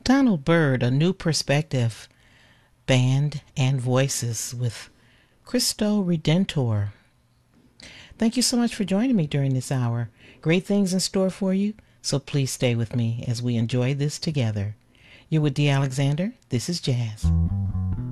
Donald Byrd, A New Perspective, Band and Voices with Cristo Redentor. Thank you so much for joining me during this hour. Great things in store for you, so please stay with me as we enjoy this together. You're with Dee Alexander. This is Jazz.